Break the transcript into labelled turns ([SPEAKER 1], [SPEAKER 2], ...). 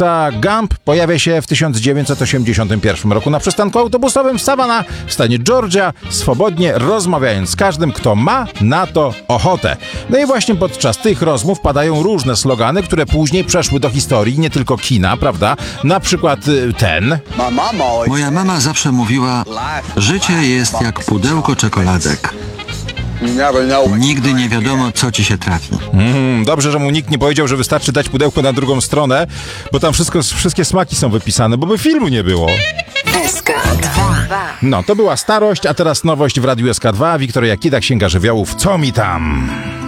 [SPEAKER 1] Forresta Gump pojawia się w 1981 roku na przystanku autobusowym w Savannah w stanie Georgia, swobodnie rozmawiając z każdym, kto ma na to ochotę. No i właśnie podczas tych rozmów padają różne slogany, które później przeszły do historii, nie tylko kina, prawda? Na przykład ten.
[SPEAKER 2] Moja mama zawsze mówiła, życie jest jak pudełko czekoladek. Nigdy nie wiadomo, co ci się trafi.
[SPEAKER 1] Dobrze, że mu nikt nie powiedział, że wystarczy dać pudełko na drugą stronę, bo tam wszystkie smaki są wypisane, bo by filmu nie było.
[SPEAKER 3] SK2.
[SPEAKER 1] No, to była starość, a teraz nowość w Radiu SK2. Wiktoria Kida, Księga Żywiołów. Co mi tam?